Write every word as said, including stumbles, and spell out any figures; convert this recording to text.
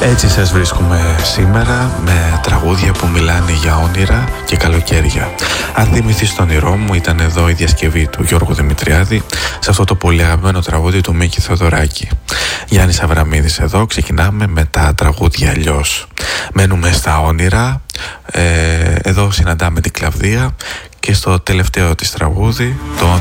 Έτσι σας βρίσκουμε σήμερα με τραγούδια που μιλάνε για όνειρα και καλοκαίρια. Αν θυμηθείς το όνειρό μου, ήταν εδώ η διασκευή του Γιώργου Δημητριάδη σε αυτό το πολύ αγαπημένο τραγούδι του Μίκη Θεοδωράκη. Γιάννης Αβραμίδης εδώ, ξεκινάμε με τα τραγούδια αλλιώς. Μένουμε στα όνειρα, ε, εδώ συναντάμε την Κλαβδία και στο τελευταίο της τραγούδι, το